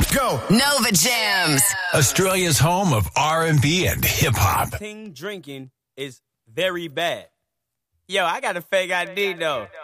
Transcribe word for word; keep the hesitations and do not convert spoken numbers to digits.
Go. Nova Jams. Australia's home of R and B and hip-hop. Drinking is very bad. Yo, I got a fake I D, though.